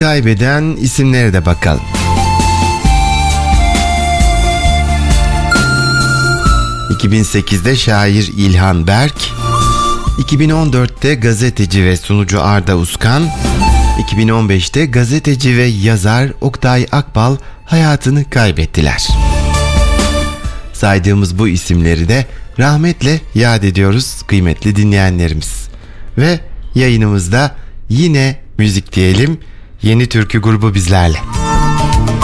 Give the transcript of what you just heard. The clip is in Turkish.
kaybeden isimlere de bakalım. ...2008'de şair İlhan Berk, 2014'te gazeteci ve sunucu Arda Uskan, 2015'te gazeteci ve yazar Oktay Akbal hayatını kaybettiler. Saydığımız bu isimleri de rahmetle yad ediyoruz kıymetli dinleyenlerimiz. Ve yayınımızda yine müzik diyelim, Yeni Türkü grubu bizlerle.